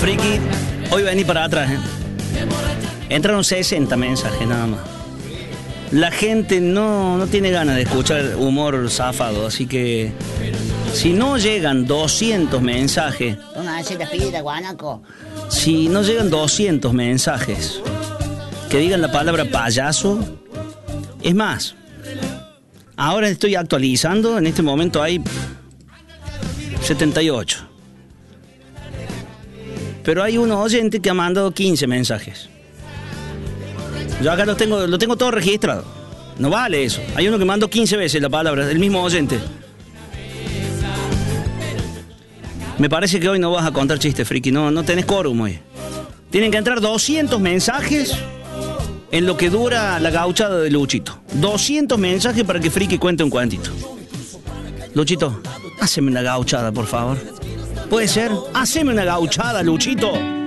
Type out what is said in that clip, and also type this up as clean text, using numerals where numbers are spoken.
Friki, hoy vení para atrás, ¿eh? Entraron 60 mensajes nada más. La gente no tiene ganas de escuchar humor zafado, así que si no llegan 200 mensajes, si no llegan 200 mensajes que digan la palabra payaso, es más, ahora estoy actualizando, en este momento hay 78. Pero hay un oyente que ha mandado 15 mensajes. Yo acá lo tengo todo registrado. No vale eso. Hay uno que mandó 15 veces la palabra, el mismo oyente. Me parece que hoy no vas a contar chistes, Friki. No tenés quórum hoy. Tienen que entrar 200 mensajes en lo que dura la gauchada de Luchito. 200 mensajes para que Friki cuente un cuentito. Luchito, haceme una gauchada, por favor. ¿Puede ser? Haceme una gauchada, Luchito.